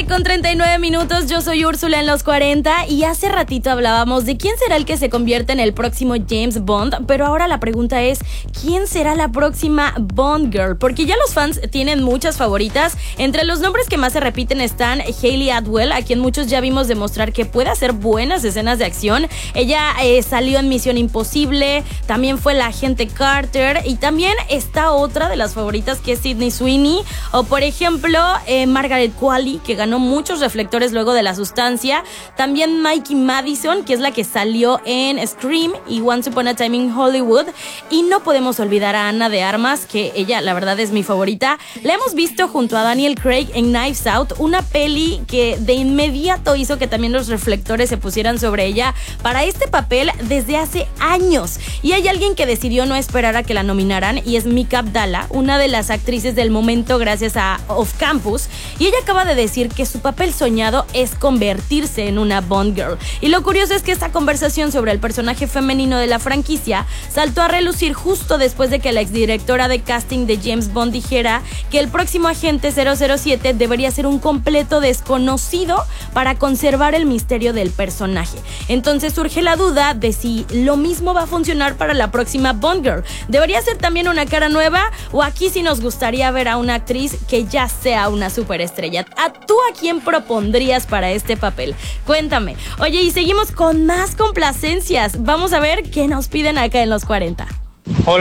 11:39. Yo soy Úrsula en los 40 y hace ratito hablábamos de quién será el que se convierte en el próximo James Bond, pero ahora la pregunta es, ¿quién será la próxima Bond Girl? Porque ya los fans tienen muchas favoritas. Entre los nombres que más se repiten están Hayley Atwell, a quien muchos ya vimos demostrar que puede hacer buenas escenas de acción. Ella salió en Misión Imposible, también fue la agente Carter, y también está otra de las favoritas que es Sydney Sweeney, o por ejemplo Margaret Qualley, que ganó muchos reflectores luego de La Sustancia. También Mikey Madison, que es la que salió en Scream y Once Upon a Time in Hollywood. Y no podemos olvidar a Ana de Armas, que ella la verdad es mi favorita. La hemos visto junto a Daniel Craig en Knives Out, una peli que de inmediato hizo que también los reflectores se pusieran sobre ella para este papel desde hace años. Y hay alguien que decidió no esperar a que la nominaran, y es Mika Abdallah, una de las actrices del momento gracias a Off Campus, y ella acaba de decir que su papel soñado es convertirse en una Bond Girl. Y lo curioso es que esta conversación sobre el personaje femenino de la franquicia saltó a relucir justo después de que la exdirectora de casting de James Bond dijera que el próximo agente 007 debería ser un completo desconocido para conservar el misterio del personaje. Entonces surge la duda de si lo mismo va a funcionar para la próxima Bond Girl. ¿Debería ser también una cara nueva, o aquí sí nos gustaría ver a una actriz que ya sea una superestrella? ¿Tú a quién propondrías para este papel? Cuéntame. Oye, y seguimos con más complacencias. Vamos a ver qué nos piden acá en los 40.